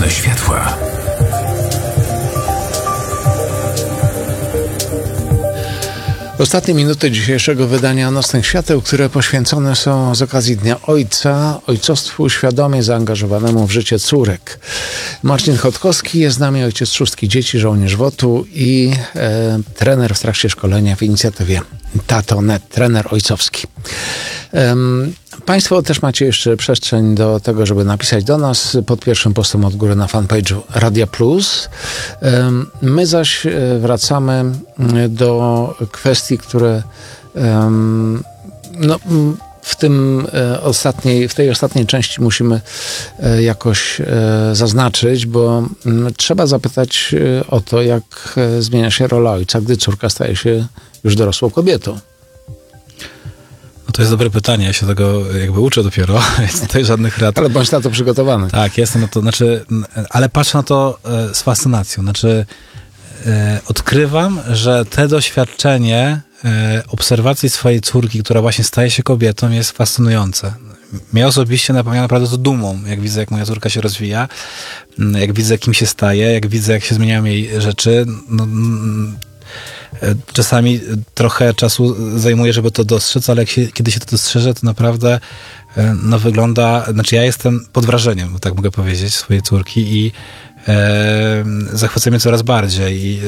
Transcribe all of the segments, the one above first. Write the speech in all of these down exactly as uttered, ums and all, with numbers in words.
Nocne światła. Ostatnie minuty dzisiejszego wydania Nocnych Świateł, które poświęcone są z okazji Dnia Ojca, ojcostwu świadomie zaangażowanemu w życie córek. Marcin Chodkowski jest z nami, ojciec szóstki dzieci, żołnierz wotu i e, trener w trakcie szkolenia w inicjatywie Tatonet, trener ojcowski. Um, Państwo też macie jeszcze przestrzeń do tego, żeby napisać do nas pod pierwszym postem od góry na fanpage'u Radia Plus. Um, my zaś wracamy do kwestii, które um, no, w tym e, ostatniej, w tej ostatniej części musimy e, jakoś e, zaznaczyć, bo m, trzeba zapytać e, o to, jak e, zmienia się rola ojca, gdy córka staje się już dorosłą kobietą. No to jest dobre pytanie, ja się tego jakby uczę dopiero, więc tutaj żadnych rad. Ale bądź na to przygotowany. Tak, jestem na to, znaczy, ale patrzę na to e, z fascynacją, znaczy e, odkrywam, że te doświadczenie e, obserwacji swojej córki, która właśnie staje się kobietą, jest fascynujące. Mnie osobiście napełnia naprawdę to dumą, jak widzę, jak moja córka się rozwija, jak widzę, kim się staje, jak widzę, jak się zmieniają jej rzeczy. No, czasami trochę czasu zajmuje, żeby to dostrzec, ale jak się, kiedy się to dostrzeże, to naprawdę no, wygląda... Znaczy ja jestem pod wrażeniem, tak mogę powiedzieć, swojej córki i e, zachwyca mnie coraz bardziej. I,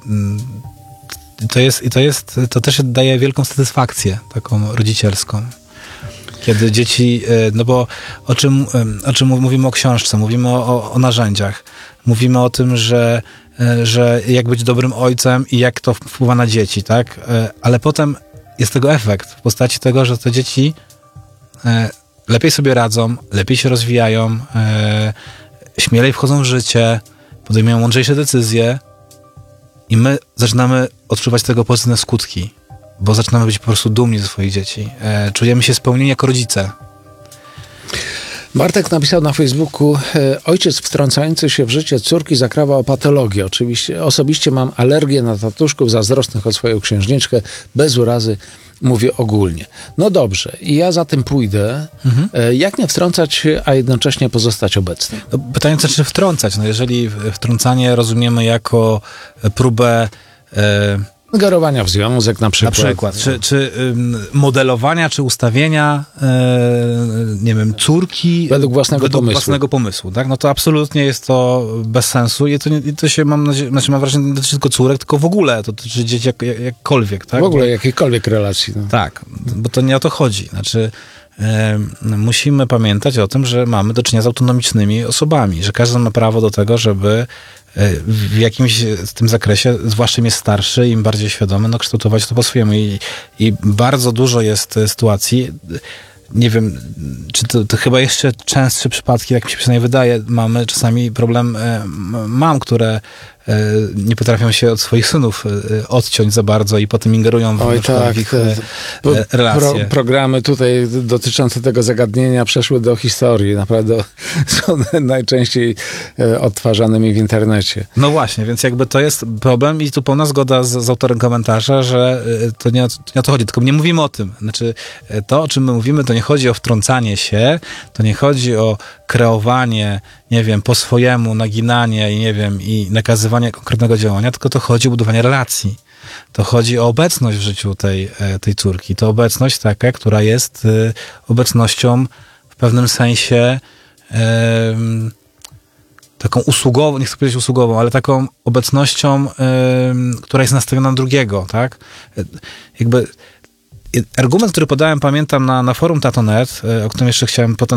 e, to jest, i to jest, to też daje wielką satysfakcję, taką rodzicielską. Kiedy dzieci, no bo o czym, o czym mówimy o książce, mówimy o, o narzędziach, mówimy o tym, że, że jak być dobrym ojcem i jak to wpływa na dzieci, tak? Ale potem jest tego efekt w postaci tego, że te dzieci lepiej sobie radzą, lepiej się rozwijają, śmielej wchodzą w życie, podejmują mądrzejsze decyzje i my zaczynamy odczuwać tego pozytywne skutki. Bo zaczynamy być po prostu dumni ze swoich dzieci. E, czujemy się spełnieni jako rodzice. Bartek napisał na Facebooku: ojciec wtrącający się w życie córki zakrawa o patologię. Oczywiście, osobiście mam alergię na tatuszków zazdrosnych o swoją księżniczkę. Bez urazy mówię ogólnie. No dobrze, i ja za tym pójdę. Mhm. Jak nie wtrącać się, a jednocześnie pozostać obecnym? No, pytanie, co czy wtrącać? No, jeżeli wtrącanie rozumiemy jako próbę... E, Garowania w związek na przykład. Na przykład. Czy, czy ym, modelowania, czy ustawienia, yy, nie wiem, córki według własnego według pomysłu. własnego pomysłu, tak? No to absolutnie jest to bez sensu i to, nie, i to się, mam nadzieję, znaczy mam wrażenie, nie dotyczy tylko córek, tylko w ogóle, to dotyczy dzieci jak, jak, jakkolwiek, tak? W ogóle jakiejkolwiek relacji. No. Tak, bo to nie o to chodzi. Znaczy, yy, musimy pamiętać o tym, że mamy do czynienia z autonomicznymi osobami, że każdy ma prawo do tego, żeby w jakimś w tym zakresie, zwłaszcza im jest starszy, im bardziej świadomy, no kształtować to po swojemu. I, i bardzo dużo jest sytuacji, nie wiem, czy to, to chyba jeszcze częstsze przypadki, jak mi się przynajmniej wydaje, mamy czasami problem e, mam, które e, nie potrafią się od swoich synów e, odciąć za bardzo i potem ingerują w, Oj, tak, w ich e, relacje. Pro, programy tutaj dotyczące tego zagadnienia przeszły do historii. Naprawdę są najczęściej e, odtwarzanymi w internecie. No właśnie, więc jakby to jest problem i tu pełna zgoda z, z autorem komentarza, że e, to nie, to nie o to chodzi, tylko nie mówimy o tym. Znaczy e, to, o czym my mówimy, to nie chodzi o wtrącanie się, to nie chodzi o kreowanie, nie wiem, po swojemu, naginanie i nie wiem, i nakazywanie konkretnego działania, tylko to chodzi o budowanie relacji. To chodzi o obecność w życiu tej, tej córki. To obecność taka, która jest y, obecnością w pewnym sensie y, taką usługową, nie chcę powiedzieć usługową, ale taką obecnością, y, która jest nastawiona na drugiego, tak? Y, jakby argument, który podałem, pamiętam, na, na forum Tatonet, o którym jeszcze chciałem potem